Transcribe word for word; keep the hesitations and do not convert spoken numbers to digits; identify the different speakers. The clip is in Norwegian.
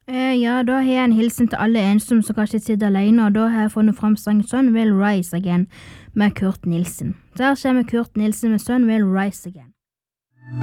Speaker 1: Eh, ja, da har jeg en hilsen til alle ensomme som kanskje sitter alene, og da har jeg funnet fram sangen Sun Will Rise Again med Kurt Nilsen. Der kommer Kurt Nilsen med Sun Will Rise Again.